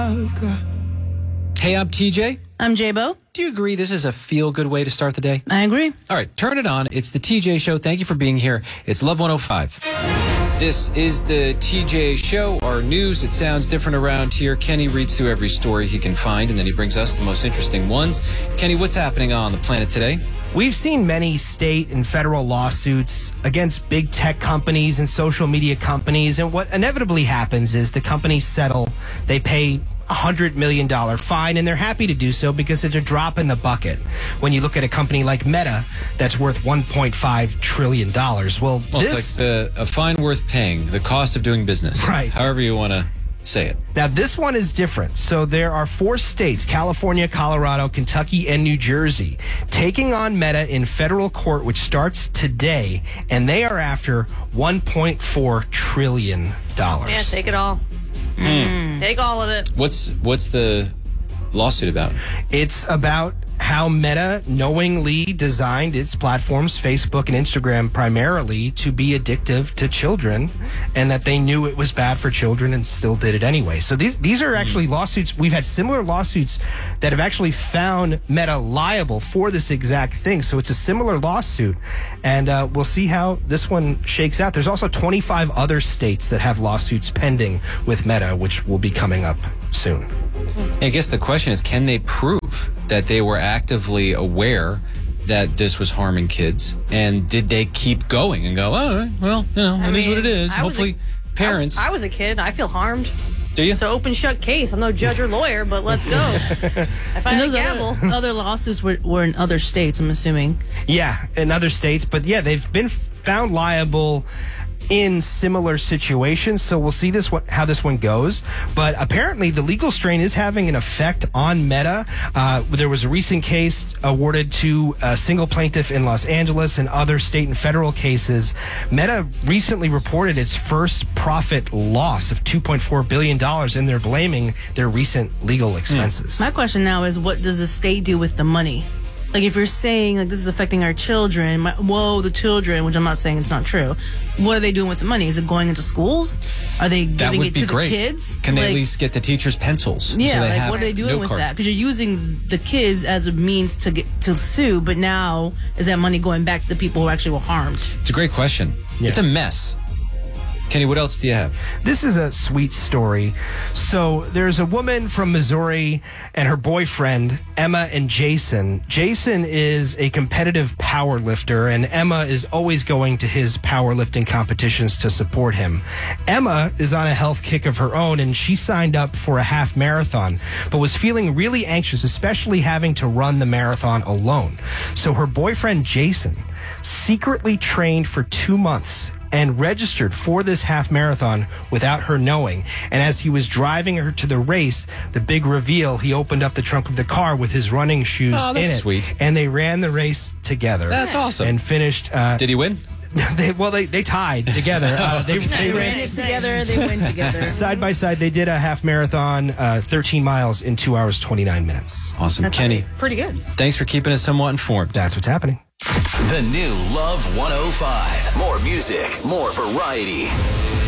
I've got. Hey, I'm TJ. I'm J-Bo. Do you agree this is a feel-good way to start the day? I agree. All right, turn it on. It's the TJ Show. Thank you for being here. It's Love 105. This is the TJ Show, our news. It sounds different around here. Kenny reads through every story he can find, and then he brings us the most interesting ones. Kenny, what's happening on the planet today? We've seen many state and federal lawsuits against big tech companies and social media companies, and what inevitably happens is the companies settle. They pay $100 million fine, and they're happy to do so because it's a drop in the bucket. When you look at a company like Meta that's worth $1.5 trillion, well it's like a fine worth paying, the cost of doing business. Right. However you want to say it. Now, this one is different. So there are 4 states, California, Colorado, Kentucky, and New Jersey, taking on Meta in federal court, which starts today, and they are after $1.4 trillion. Yeah, take it all. Take all of it. What's the lawsuit about? It's about how Meta knowingly designed its platforms, Facebook and Instagram primarily, to be addictive to children, and that they knew it was bad for children and still did it anyway. So these are actually lawsuits. We've had similar lawsuits that have actually found Meta liable for this exact thing. So it's a similar lawsuit, and we'll see how this one shakes out. There's also 25 other states that have lawsuits pending with Meta, which will be coming up soon. I guess the question is, can they prove that they were actively aware that this was harming kids? And did they keep going and go, oh, well, you know, it is what it is. Hopefully, parents. I was a kid. I feel harmed. Do you? It's an open shut case. I'm no judge or lawyer, but let's go. I find a gavel. Other lawsuits were in other states, I'm assuming. Yeah, in other states. But yeah, they've been found liable in similar situations, so we'll see how this one goes. But apparently the legal strain is having an effect on Meta. There was a recent case awarded to a single plaintiff in Los Angeles and other state and federal cases. Meta recently reported its first profit loss of $2.4 billion, and they're blaming their recent legal expenses. My question now is, what does the state do with the money? Like, if you're saying, like, this is affecting our children, the children, which I'm not saying it's not true, what are they doing with the money? Is it going into schools? Are they giving it to the kids? Can they at least get the teachers pencils? Yeah, so they have what are they doing with cards? that? Because you're using the kids as a means to sue, but now is that money going back to the people who actually were harmed? It's a great question. Yeah. It's a mess. Kenny, what else do you have? This is a sweet story. So there's a woman from Missouri and her boyfriend, Emma and Jason. Jason is a competitive power lifter, and Emma is always going to his powerlifting competitions to support him. Emma is on a health kick of her own, and she signed up for a half marathon, but was feeling really anxious, especially having to run the marathon alone. So her boyfriend, Jason, secretly trained for 2 months and registered for this half marathon without her knowing. And as he was driving her to the race, the big reveal, he opened up the trunk of the car with his running shoes in it. Sweet. And they ran the race together. That's awesome. And finished. Did he win? They tied together. They ran it together. They win together. Side by side, they did a half marathon, 13 miles in 2 hours, 29 minutes. Awesome. That's Kenny, pretty good. Thanks for keeping us somewhat informed. That's what's happening. The new Love 105. More music, more variety.